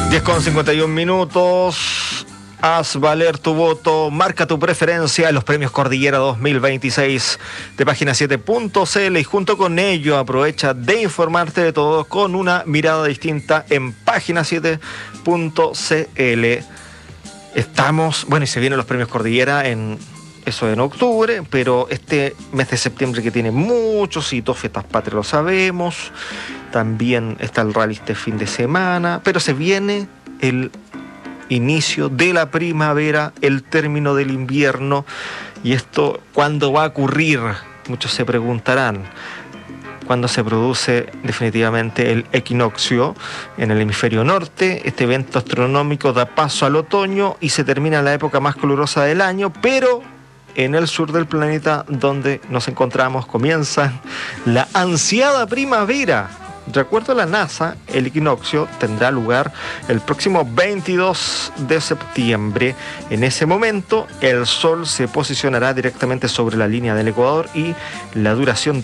10:51. Haz valer tu voto, marca tu preferencia en los premios Cordillera 2026 de página7.cl y junto con ello aprovecha de informarte de todo con una mirada distinta en página7.cl. Estamos, bueno, y se vienen los premios Cordillera en octubre, pero este mes de septiembre que tiene muchos hitos, fiestas patrias lo sabemos, también está el rally este fin de semana, pero se viene el inicio de la primavera, el término del invierno. ¿Y esto cuándo va a ocurrir? Muchos se preguntarán. Cuando se produce definitivamente el equinoccio en el hemisferio norte. Este evento astronómico da paso al otoño y se termina la época más calurosa del año, pero en el sur del planeta donde nos encontramos comienza la ansiada primavera. De acuerdo a la NASA, el equinoccio tendrá lugar el próximo 22 de septiembre. En ese momento, el Sol se posicionará directamente sobre la línea del Ecuador y la duración